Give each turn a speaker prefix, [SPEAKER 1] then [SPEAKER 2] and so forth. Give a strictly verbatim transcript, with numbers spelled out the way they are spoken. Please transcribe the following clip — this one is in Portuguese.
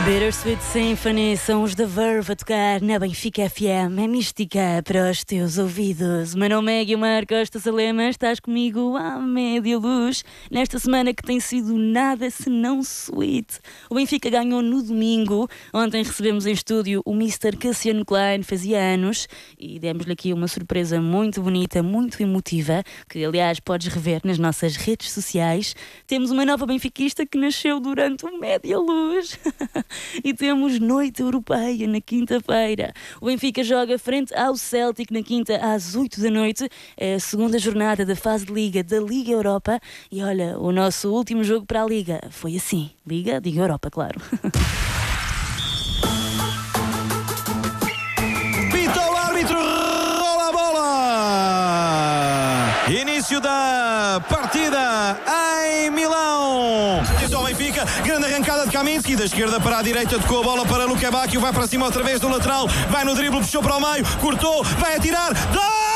[SPEAKER 1] Bittersweet Symphony são os da Verve a tocar na Benfica F M. É mística para os teus ouvidos. Meu nome é Guilmar Costa Salema. Estás comigo à média luz nesta semana que tem sido nada senão sweet. O Benfica ganhou no domingo. Ontem recebemos em estúdio o mister Cassiano Klein, fazia anos, e demos-lhe aqui uma surpresa muito bonita, muito emotiva, que aliás podes rever nas nossas redes sociais. Temos uma nova benfiquista que nasceu durante o Média Luz. E temos noite europeia na quinta-feira. O Benfica joga frente ao Celtic na quinta às oito da noite. É a segunda jornada da fase de Liga da Liga Europa. E olha, o nosso último jogo para a Liga foi assim. Liga, Liga Europa, claro.
[SPEAKER 2] Pita o árbitro, rola a bola. Início da partida em Milão. Atenção Benfica, grande arrancada de Kaminski, da esquerda para a direita, tocou a bola para Luque Bacchio, vai para cima outra vez do lateral, vai no drible, puxou para o meio, cortou, vai atirar, dá!